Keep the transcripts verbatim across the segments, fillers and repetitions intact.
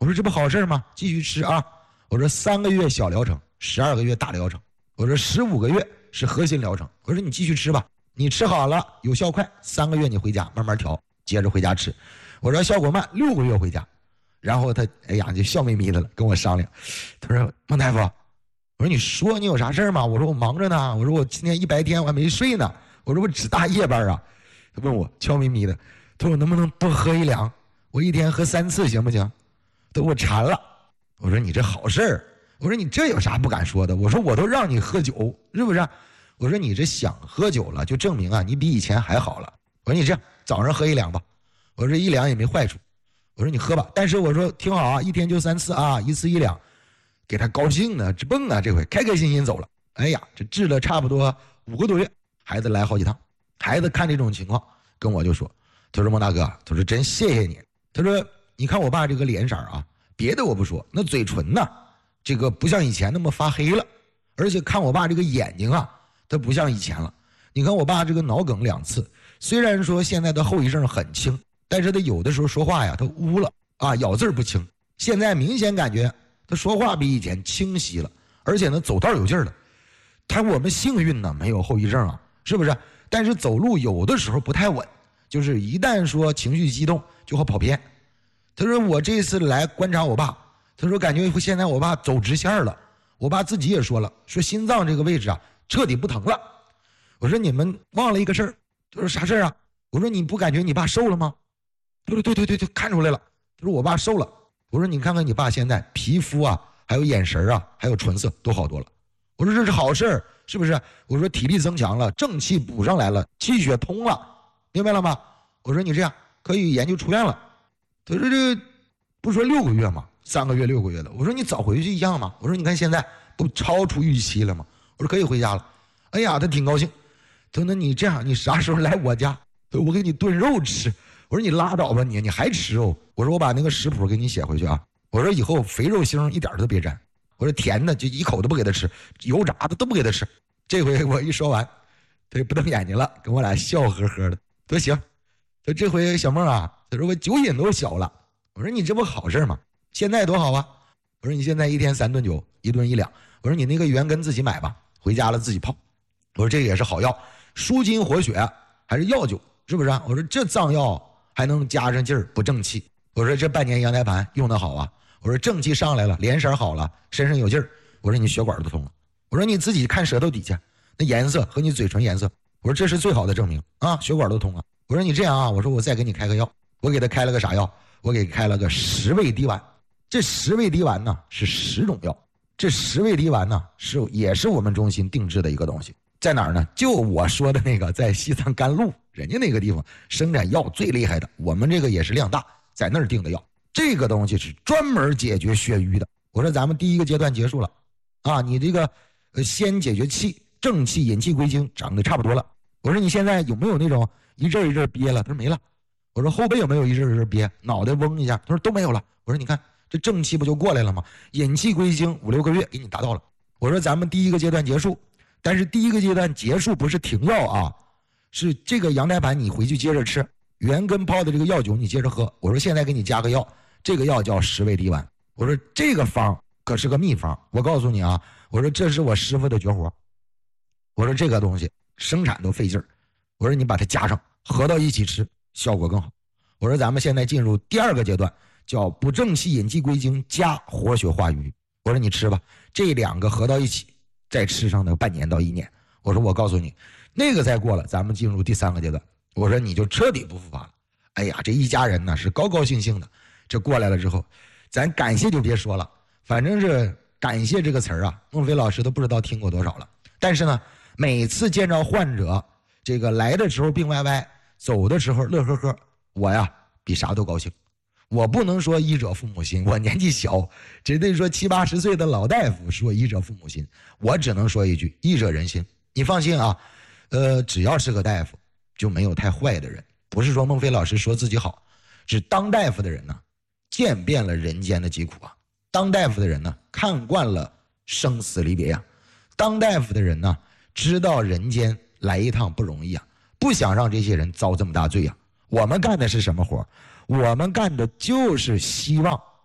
说这不好事吗？继续吃啊。我说三个月小疗程，十二个月大疗程。我说十五个月是核心疗程。我说你继续吃吧，你吃好了有效快，三个月你回家慢慢调，接着回家吃。我说效果慢，六个月回家。然后他哎呀就笑眯眯的了，跟我商量。他说孟大夫，我说你说你有啥事吗？我说我忙着呢，我说我今天一白天我还没睡呢，我说我只大夜班啊。他问我悄咪咪的，他说我能不能多喝一两？我一天喝三次行不行？他说我馋了。我说你这好事儿，我说你这有啥不敢说的？我说我都让你喝酒，是不是？我说你这想喝酒了，就证明啊你比以前还好了。我说你这样早上喝一两吧，我说一两也没坏处。我说你喝吧，但是我说听好啊，一天就三次啊，一次一两。给他高兴的直蹦啊，这回开开心心走了。哎呀，这治了差不多五个多月，孩子来好几趟。孩子看这种情况跟我就说，他说孟大哥，他说真谢谢你。他说你看我爸这个脸色啊，别的我不说，那嘴唇呐、啊，这个不像以前那么发黑了，而且看我爸这个眼睛啊，他不像以前了。你看我爸这个脑梗两次，虽然说现在的后遗症很轻，但是他有的时候说话呀他污了啊，咬字不清。现在明显感觉他说话比以前清晰了，而且呢走道有劲儿了。他我们幸运呢没有后遗症啊，是不是？但是走路有的时候不太稳，就是一旦说情绪激动就好跑偏。他说我这次来观察我爸，他说感觉现在我爸走直线了。我爸自己也说了，说心脏这个位置啊彻底不疼了。我说你们忘了一个事儿。他说啥事儿啊？我说你不感觉你爸瘦了吗？他说对对对对，看出来了。他说我爸瘦了。我说你看看你爸现在皮肤啊还有眼神啊还有唇色都好多了。我说这是好事，是不是？我说体力增强了，正气补上来了，气血通了，明白了吗？我说你这样可以研究出院了。他说这不说六个月吗？三个月六个月的。我说你早回去一样吗？我说你看现在不超出预期了吗？我说可以回家了。哎呀他挺高兴。他说那你这样你啥时候来我家，我给你炖肉吃。我说你拉倒吧你你还吃肉。我说我把那个食谱给你写回去啊。我说以后肥肉腥一点都别沾。我说甜的就一口都不给他吃，油炸的都不给他吃。这回我一说完他就不瞪眼睛了，跟我俩笑呵呵的。他说行。他说这回小孟啊，他说我酒瘾都小了。我说你这不好事吗？现在多好啊。我说你现在一天三顿酒，一顿一两。我说你那个元根自己买吧，回家了自己泡。我说这个也是好药，舒筋活血还是药酒，是不是啊？我说这藏药还能加上劲儿不正气。我说这半年羊胎盘用得好啊。我说正气上来了，脸色好了，身上有劲儿。我说你血管都通了。我说你自己看舌头底下那颜色和你嘴唇颜色，我说这是最好的证明啊，血管都通了。我说你这样啊，我说我再给你开个药。我给他开了个啥药？我给开了个十味滴丸。这十味滴丸呢是十种药，这十味滴丸呢是也是我们中心定制的一个东西。在哪儿呢？就我说的那个在西藏甘露，人家那个地方生产药最厉害的，我们这个也是量大，在那儿定的药。这个东西是专门解决血瘀的。我说咱们第一个阶段结束了啊，你这个呃先解决气，正气引气归经长得差不多了。我说你现在有没有那种一阵一阵憋了？他说没了。我说后背有没有一阵一阵憋？脑袋嗡一下？他说都没有了。我说你看这正气不就过来了吗？引气归经五六个月给你达到了。我说咱们第一个阶段结束，但是第一个阶段结束不是停药啊，是这个羊胎盘你回去接着吃，元根泡的这个药酒你接着喝。我说现在给你加个药，这个药叫十味滴丸。我说这个方可是个秘方，我告诉你啊，我说这是我师傅的绝活。我说这个东西生产都费劲儿，我说你把它加上合到一起吃效果更好。我说咱们现在进入第二个阶段，叫补正气引气归经加活血化瘀。我说你吃吧，这两个合到一起再吃上那半年到一年。我说我告诉你那个再过了咱们进入第三个阶段。我说你就彻底不复发了。哎呀这一家人呢是高高兴兴的。这过来了之后咱感谢就别说了，反正是感谢这个词儿啊孟非老师都不知道听过多少了。但是呢每次见着患者这个来的时候病歪歪，走的时候乐呵呵，我呀比啥都高兴。我不能说医者父母心，我年纪小，只得说七八十岁的老大夫说医者父母心，我只能说一句医者仁心。你放心啊，呃，只要是个大夫就没有太坏的人。不是说孟非老师说自己好，是当大夫的人呢见遍了人间的疾苦啊，当大夫的人呢看惯了生死离别呀、啊，当大夫的人呢知道人间来一趟不容易啊，不想让这些人遭这么大罪啊。我们干的是什么活？我们干的就是希望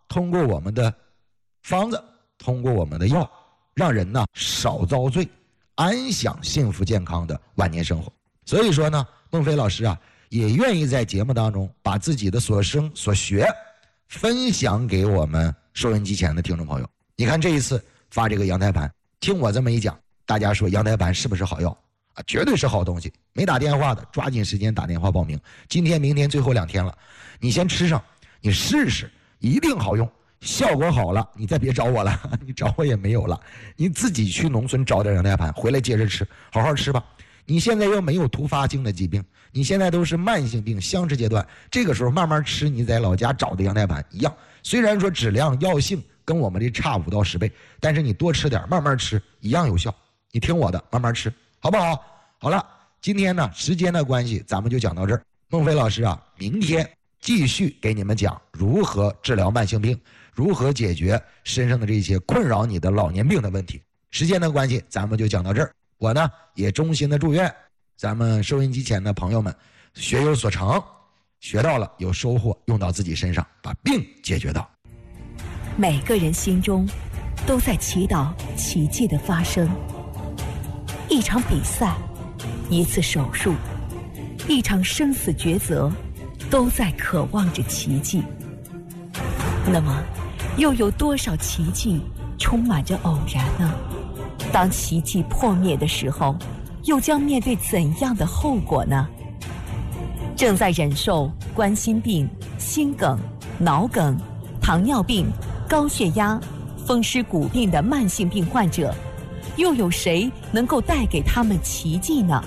通过我们的方子，通过我们的药，让人呢少遭罪，安享幸福健康的晚年生活。所以说呢，孟非老师啊也愿意在节目当中把自己的所生所学分享给我们收音机前的听众朋友。你看这一次发这个羊胎盘，听我这么一讲，大家说羊胎盘是不是好药啊？绝对是好东西。没打电话的抓紧时间打电话报名，今天明天最后两天了，你先吃上，你试试，一定好用。效果好了你再别找我了，你找我也没有了，你自己去农村找点羊胎盘回来接着吃，好好吃吧。你现在又没有突发性的疾病，你现在都是慢性病相持阶段，这个时候慢慢吃你在老家找的羊胎盘一样，虽然说质量药性跟我们这差五到十倍，但是你多吃点慢慢吃一样有效。你听我的慢慢吃好不好？好了，今天呢时间的关系咱们就讲到这儿。孟非老师啊明天继续给你们讲如何治疗慢性病，如何解决身上的这些困扰你的老年病的问题。时间的关系咱们就讲到这儿。我呢也衷心的祝愿咱们收音机前的朋友们学有所成，学到了有收获，用到自己身上，把病解决到。 每个人心中都在祈祷奇迹的发生。一场比赛，一次手术，一场生死抉择，都在渴望着奇迹。那么又有多少奇迹充满着偶然呢？当奇迹破灭的时候，又将面对怎样的后果呢？正在忍受冠心病、心梗、脑梗、糖尿病、高血压、风湿骨病的慢性病患者，又有谁能够带给他们奇迹呢？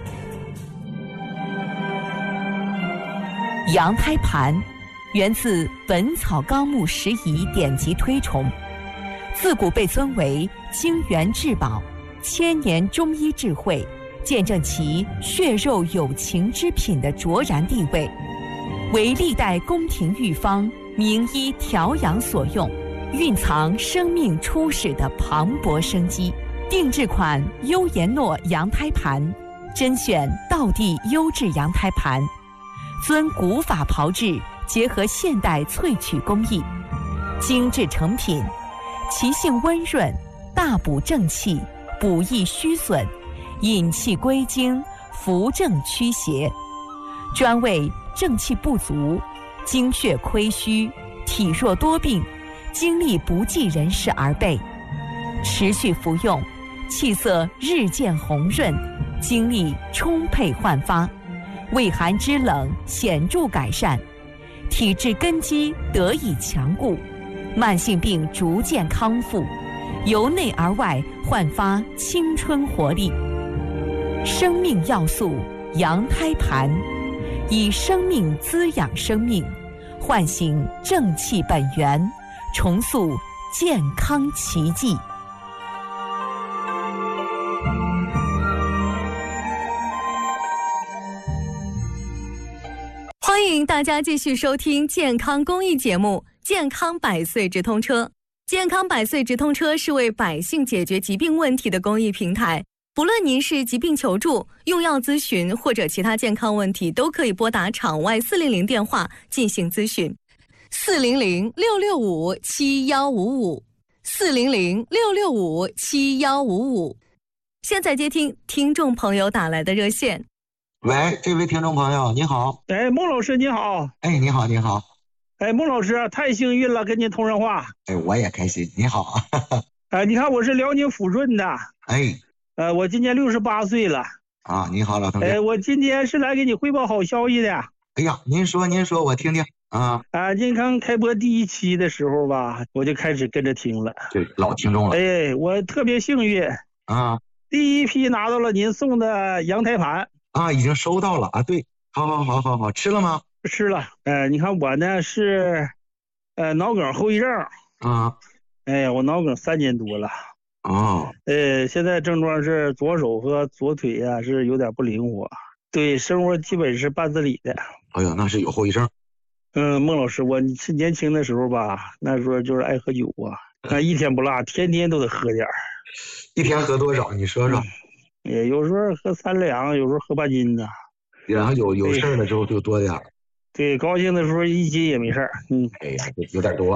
羊胎盘源自《本草纲目拾遗》典籍推崇，自古被尊为精元至宝，千年中医智慧，见证其血肉有情之品的卓然地位，为历代宫廷御方、名医调养所用，蕴藏生命初始的磅礴生机。定制款优颜诺羊胎盘，甄选道地优质羊胎盘，遵古法炮制，结合现代萃取工艺，精致成品，其性温润，大补正气，补益虚损，引气归经，扶正驱邪，专为正气不足、精血亏虚、体弱多病、精力不济人士而备。持续服用，气色日渐红润，精力充沛焕发，胃寒肢冷显著改善，体质根基得以强固，慢性病逐渐康复，由内而外焕发青春活力。生命要素羊胎盘，以生命滋养生命，唤醒正气本源，重塑健康奇迹。 欢迎大家继续收听健康公益节目《健康百岁直通车》。健康百岁直通车是为百姓解决疾病问题的公益平台，不论您是疾病求助、用药咨询或者其他健康问题，都可以拨打场外四零零电话进行咨询。四零零六六五七幺五五，四零零六六五七幺五五。现在接听听众朋友打来的热线。 喂，这位听众朋友你好。 哎，孟老师你好。 哎，你好你好。 哎，孟老师太幸运了，跟您通上话。 哎，我也开心。你好。 哎，你看我是辽宁抚顺的。 哎， 呃，我今年六十八岁了。 啊，你好老同学。 哎，我今天是来给你汇报好消息的。 哎呀，您说您说我听听啊。 啊，您刚开播第一期的时候吧，我就开始跟着听了。 对，老听众了。 哎，我特别幸运啊， 第一批拿到了您送的羊胎盘。 啊，已经收到了啊。对，好好好好好，吃了吗？ 吃了。呃，你看我呢是，呃，脑梗后遗症。 啊。 哎呀，我脑梗三年多了。 哦。 呃，现在症状是左手和左腿啊是有点不灵活，对生活基本是半自理的。 哎呀，那是有后遗症。 嗯，孟老师，我是年轻的时候吧，那时候就是爱喝酒啊，那一天不落，天天都得喝点儿。 一天喝多少？你说说。 也、嗯、有时候喝三两，有时候喝半斤呢。 然后有有事儿的时候就多点儿。 对，高兴的时候一斤也没事儿。嗯。 哎呀，有点多。